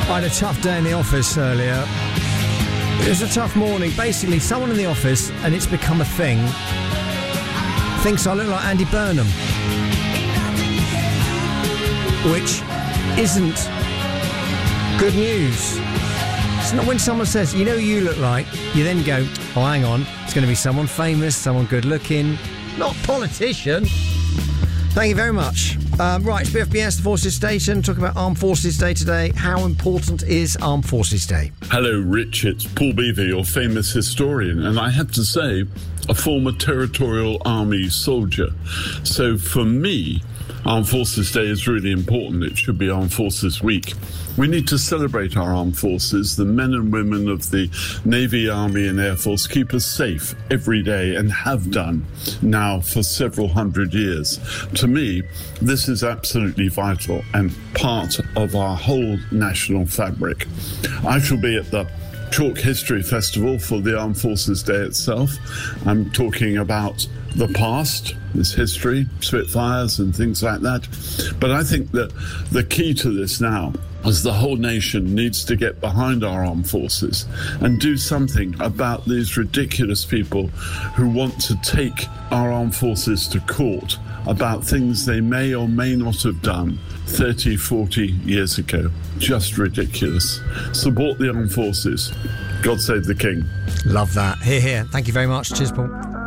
I had a tough day in the office earlier. It was a tough morning. Basically, someone in the office, and it's become a thing, thinks I look like Andy Burnham. Which isn't good news. It's not when someone says, you know who you look like, you then go, oh, hang on, it's going to be someone famous, someone good looking, not politician. Thank you very much. Right, it's BFBS, the Forces Station, talking about Armed Forces Day today. How important is Armed Forces Day? Hello, Rich. It's Paul Beaver, your famous historian. And I have to say, a former Territorial Army soldier. So for me, Armed Forces Day is really important. It should be Armed Forces Week. We need to celebrate our armed forces. The men and women of the Navy, Army and Air Force keep us safe every day and have done now for several hundred years. To me, this is absolutely vital and part of our whole national fabric. I shall be at the Chalk History Festival for the Armed Forces Day itself. I'm talking about the past, this history, Spitfires and things like that. But I think that the key to this now is the whole nation needs to get behind our armed forces and do something about these ridiculous people who want to take our armed forces to court about things they may or may not have done 30, 40 years ago. Just ridiculous. Support the armed forces. God save the King. Love that. Hear, hear. Thank you very much. Cheers, Paul.